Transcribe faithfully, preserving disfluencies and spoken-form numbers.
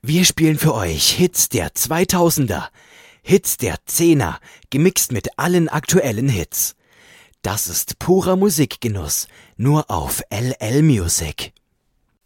Wir spielen für euch Hits der zweitausender, Hits der Zehner, gemixt mit allen aktuellen Hits. Das ist purer Musikgenuss, nur auf L L Music.